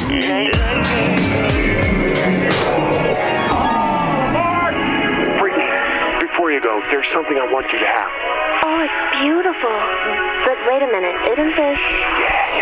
Brittany, before you go, there's something I want you to have. Oh, it's beautiful. But wait a minute, isn't this... Yeah.